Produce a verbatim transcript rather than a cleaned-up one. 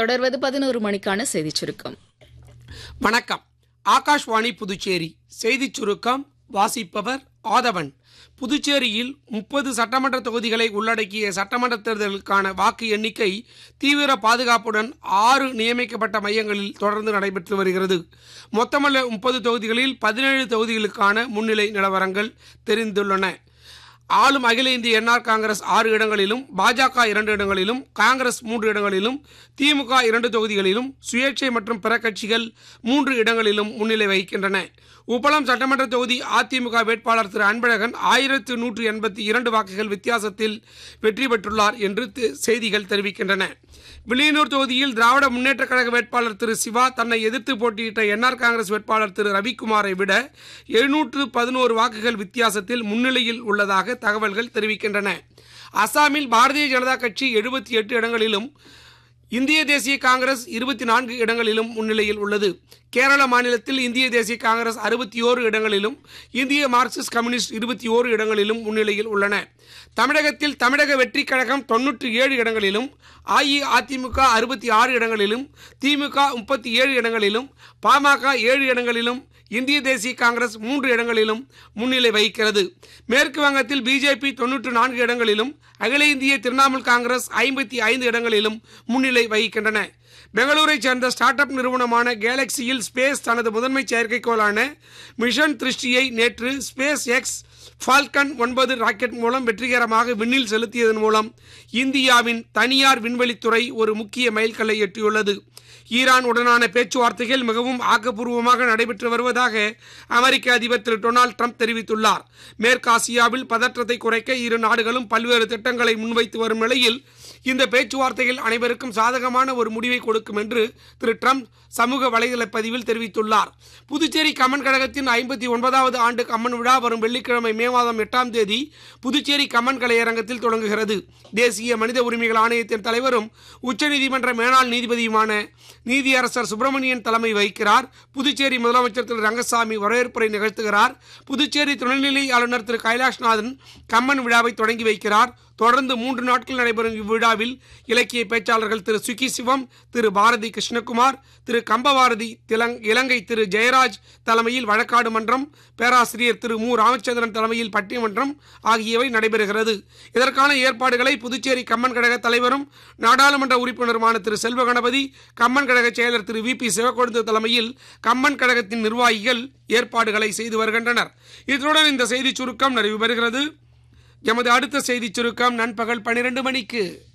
தொடர்வது பதினோரு மணிக்கான செய்திச் சுருக்கம். வணக்கம். ஆகாஷ்வாணி புதுச்சேரி செய்திச் சுருக்கம் வாசிப்பவர் ஆதவன். புதுச்சேரியில் முப்பது சட்டமன்ற தொகுதிகளை உள்ளடக்கிய சட்டமன்ற தேர்தலுக்கான வாக்கு எண்ணிக்கை தீவிர பாதுகாப்புடன் ஆறு நியமிக்கப்பட்ட மையங்களில் தொடர்ந்து நடைபெற்று வருகிறது. மொத்தமுள்ள முப்பது தொகுதிகளில் பதினேழு தொகுதிகளுக்கான முன்னிலை நிலவரங்கள் தெரிந்துள்ளன. ஆளும் அகில இந்திய என்ஆர் காங்கிரஸ் ஆறு இடங்களிலும், பாஜக இரண்டு இடங்களிலும், காங்கிரஸ் மூன்று இடங்களிலும், திமுக இரண்டு தொகுதிகளிலும், சுயேட்சை மற்றும் பிற கட்சிகள் மூன்று இடங்களிலும் முன்னிலை வகிக்கின்றன. உப்பளம் சட்டமன்ற தொகுதி அதிமுக வேட்பாளர் திரு அன்பழகன் ஆயிரத்து நூற்று எண்பத்தி இரண்டு வாக்குகள் வித்தியாசத்தில் வெற்றி பெற்றுள்ளார் என்று செய்திகள் தெரிவிக்கின்றன. வில்லியனூர் தொகுதியில் திராவிட முன்னேற்ற கழக வேட்பாளர் திரு சிவா தன்னை எதிர்த்து போட்டியிட்ட என்ஆர் காங்கிரஸ் வேட்பாளர் திரு ரவிக்குமாரை விட எழுநூற்று பதினோரு வாக்குகள் வித்தியாசத்தில் முன்னிலையில் உள்ளதாக தகவல்கள் தெரிவிக்கின்றன. அசாமில் பாரதிய ஜனதா கட்சி எழுபத்தி எட்டு இடங்களிலும், இந்திய தேசிய காங்கிரஸ் இருபத்தி நான்கு இடங்களிலும் முன்னிலையில் உள்ளது. கேரள மாநிலத்தில் இந்திய தேசிய காங்கிரஸ் அறுபத்தி ஓரு இடங்களிலும், இந்திய மார்க்சிஸ்ட் கம்யூனிஸ்ட் இருபத்தி ஓரு இடங்களிலும் முன்னிலையில் உள்ளன. தமிழகத்தில் தமிழக வெற்றி கழகம் தொன்னூற்றி ஏழு இடங்களிலும், அஇஅதிமுக அறுபத்தி ஆறு இடங்களிலும், திமுக முப்பத்தி ஏழு இடங்களிலும், பாமக ஏழு இடங்களிலும், இந்திய தேசிய காங்கிரஸ் மூன்று இடங்களிலும் முன்னிலை வகிக்கிறது. மேற்கு வங்கத்தில் பிஜேபி தொன்னூற்று நான்கு இடங்களிலும், அகில இந்திய திரிணாமுல் காங்கிரஸ் ஐம்பத்தி ஐந்து இடங்களிலும் முன்னிலை வகிக்கின்றன. பெங்களூரை சேர்ந்த ஸ்டார்ட் அப் நிறுவனமான கேலக்சியில் ஸ்பேஸ் தனது முதன்மை செயற்கைக்கோளான மிஷன் திருஷ்டியை நேற்று ஸ்பேஸ் எக்ஸ் ஃபால்கன் ஒன்பது ராக்கெட் மூலம் வெற்றிகரமாக விண்ணில் செலுத்தியதன் மூலம் இந்தியாவின் தனியார் விண்வெளித்துறை ஒரு முக்கிய மைல்கல்லை எட்டியுள்ளது. ஈரான் உடனான பேச்சுவார்த்தைகள் மிகவும் ஆக்கப்பூர்வமாக நடைபெற்று வருவதாக அமெரிக்க அதிபர் திரு டொனால்டு ட்ரம்ப் தெரிவித்துள்ளார். மேற்காசியாவில் பதற்றத்தை குறைக்க இரு நாடுகளும் பல்வேறு திட்டங்களை முன்வைத்து வரும் நிலையில் இந்த பேச்சுவார்த்தைகள் அனைவருக்கும் சாதகமான ஒரு முடிவை கொடுக்கும் என்று திரு ட்ரம்ப் சமூக வலைதள பதிவில் தெரிவித்துள்ளார். புதுச்சேரி கம்மன் கழகத்தின் ஐம்பத்தி ஒன்பதாவது ஆண்டு கம்மன் விழா வரும் வெள்ளிக்கிழமை மே மாதம் எட்டாம் தேதி புதுச்சேரி கம்மன் கலையரங்கத்தில் தொடங்குகிறது. தேசிய மனித உரிமைகள் ஆணையத்தின் தலைவரும் உச்சநீதிமன்ற மேலாள் நீதிபதியுமான நீதியரசர் சுப்பிரமணியன் தலைமை வகிக்கிறார். புதுச்சேரி முதலமைச்சர் திரு ரங்கசாமி வரவேற்புரை நிகழ்த்துகிறார். புதுச்சேரி துணைநிலை ஆளுநர் திரு கைலாஷ்நாதன் கம்மன் விழாவை தொடங்கி வைக்கிறார். தொடர்ந்து மூன்று நாட்கள் நடைபெறும் இவ்விழாவில் இலக்கிய பேச்சாளர்கள் திரு சுகி சிவம், திரு பாரதி கிருஷ்ணகுமார், திரு கம்பபாரதி இலங்கை திரு ஜெயராஜ் தலைமையில் வழக்காடு மன்றம், பேராசிரியர் திரு மு ராமச்சந்திரன் தலைமையில் பட்டிமன்றம் ஆகியவை நடைபெறுகிறது. இதற்கான ஏற்பாடுகளை புதுச்சேரி கம்மன் கழக தலைவரும் நாடாளுமன்ற உறுப்பினருமான திரு செல்வ கணபதி, கம்மன் கழக செயலர் திரு வி பி சிவக்கொழுந்து தலைமையில் கம்மன் கழகத்தின் நிர்வாகிகள் ஏற்பாடுகளை செய்து வருகின்றனர். இத்துடன் இந்த செய்திச் சுருக்கம் நிறைவு பெறுகிறது. எமது அடுத்த செய்திச் சுருக்கம் நண்பகல் பனிரெண்டு மணிக்கு.